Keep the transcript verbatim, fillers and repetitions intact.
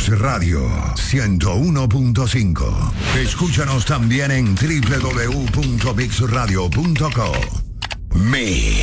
Mix Radio ciento uno punto cinco. Escúchanos también en doble u doble u doble u punto mix radio punto co. Mix.